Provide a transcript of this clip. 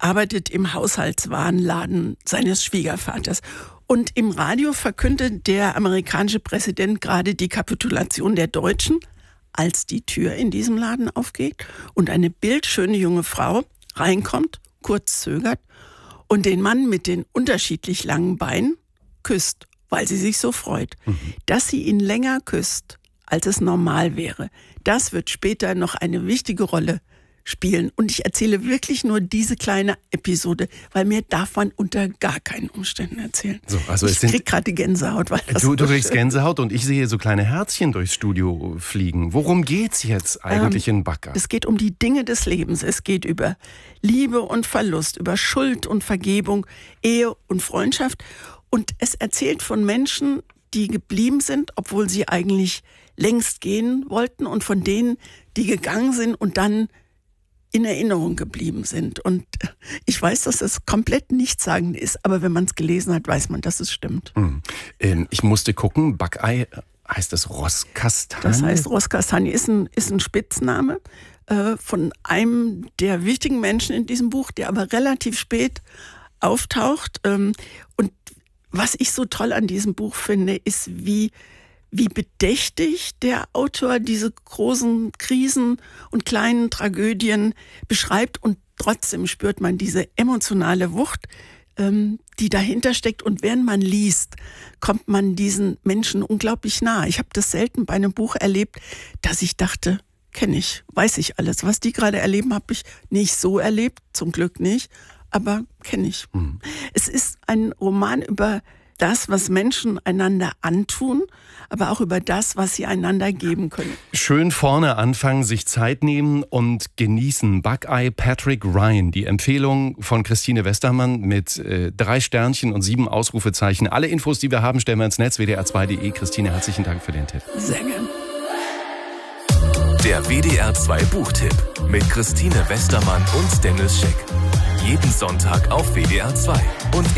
arbeitet im Haushaltswarenladen seines Schwiegervaters. Und im Radio verkündet der amerikanische Präsident gerade die Kapitulation der Deutschen, als die Tür in diesem Laden aufgeht und eine bildschöne junge Frau reinkommt, kurz zögert und den Mann mit den unterschiedlich langen Beinen küsst, weil sie sich so freut. Dass sie ihn länger küsst, als es normal wäre, das wird später noch eine wichtige Rolle spielen. Und ich erzähle wirklich nur diese kleine Episode, weil mir darf man unter gar keinen Umständen erzählen. So, also ich krieg gerade die Gänsehaut. Weil das du kriegst Gänsehaut und ich sehe so kleine Herzchen durchs Studio fliegen. Worum geht's jetzt eigentlich in Buckeye? Es geht um die Dinge des Lebens. Es geht über Liebe und Verlust, über Schuld und Vergebung, Ehe und Freundschaft. Und es erzählt von Menschen, die geblieben sind, obwohl sie eigentlich längst gehen wollten, und von denen, die gegangen sind und dann in Erinnerung geblieben sind. Und ich weiß, dass das komplett nichtssagend ist, aber wenn man es gelesen hat, weiß man, dass es stimmt. Ich musste gucken, Buckeye, heißt das Rosskastanie? Das heißt Rosskastanie, ist ein Spitzname von einem der wichtigen Menschen in diesem Buch, der aber relativ spät auftaucht. Und was ich so toll an diesem Buch finde, ist, wie bedächtig der Autor diese großen Krisen und kleinen Tragödien beschreibt, und trotzdem spürt man diese emotionale Wucht, die dahinter steckt, und während man liest, kommt man diesen Menschen unglaublich nah. Ich habe das selten bei einem Buch erlebt, dass ich dachte, kenne ich, weiß ich alles. Was die gerade erleben, habe ich nicht so erlebt, zum Glück nicht, aber kenne ich. Es ist ein Roman über das, was Menschen einander antun, aber auch über das, was sie einander geben können. Schön vorne anfangen, sich Zeit nehmen und genießen. Buckeye, Patrick Ryan. Die Empfehlung von Christine Westermann mit 3 Sternchen und 7 Ausrufezeichen. Alle Infos, die wir haben, stellen wir ins Netz, wdr2.de. Christine, herzlichen Dank für den Tipp. Sehr gern. Der WDR 2 Buchtipp mit Christine Westermann und Dennis Scheck. Jeden Sonntag auf WDR 2 und